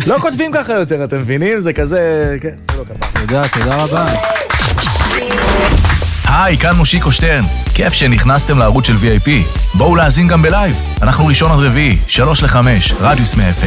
לא כותבים ככה יותר, אתם מבינים? זה כזה... כן, לא כפה. תודה רבה. היי, כאן מושיקו שטרן. כיף שנכנסתם לערוץ של VIP. בואו להאזין גם בלייב. אנחנו ראשון עד רביעי, 3 ל-5, רדיוס 100.